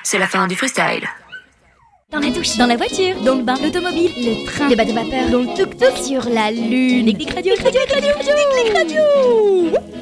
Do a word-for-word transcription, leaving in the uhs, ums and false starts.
c'est la fin du freestyle. Dans la douche, dans la voiture, dans le bain, l'automobile, le train, le bateau vapeur, dans le tuk-tuk, sur la lune. Clic-clic radio, clic-clic radio, clic-clic radio.